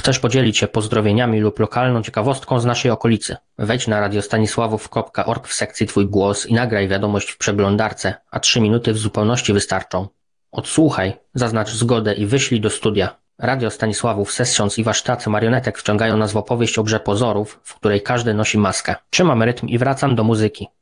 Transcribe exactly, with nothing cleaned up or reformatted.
Chcesz podzielić się pozdrowieniami lub lokalną ciekawostką z naszej okolicy? Wejdź na radiostanisławów kropka org w sekcji Twój głos i nagraj wiadomość w przeglądarce, a trzy minuty w zupełności wystarczą. Odsłuchaj, zaznacz zgodę i wyślij do studia. Radio Stanisławów Sessions i warsztaty marionetek wciągają nas w opowieść o grze pozorów, w której każdy nosi maskę. Trzymam rytm i wracam do muzyki.